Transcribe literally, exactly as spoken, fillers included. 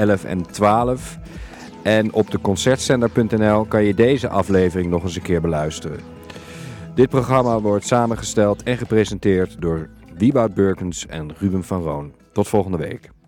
elf en twaalf. En op de concertzender punt n l kan je deze aflevering nog eens een keer beluisteren. Dit programma wordt samengesteld en gepresenteerd door Wieboud Burkens en Ruben van Roon. Tot volgende week.